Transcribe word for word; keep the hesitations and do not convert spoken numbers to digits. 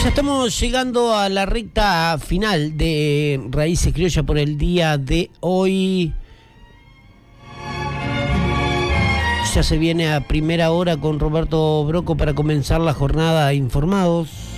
Ya estamos llegando a la recta final de Raíces Criollas por el día de hoy. Ya se viene a primera hora con Roberto Broco para comenzar la jornada informados.